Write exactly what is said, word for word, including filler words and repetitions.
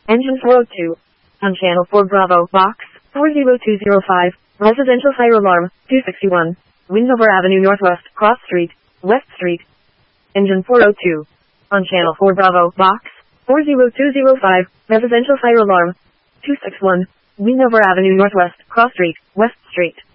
Engine four oh two. On channel four Bravo, box four zero two zero five, residential fire alarm, two sixty-one, Windover Avenue Northwest, Cross Street, West Street. Engine four oh two. On channel four Bravo, box four zero two zero five, residential fire alarm, two sixty-one, Windover Avenue Northwest, Cross Street, West Street.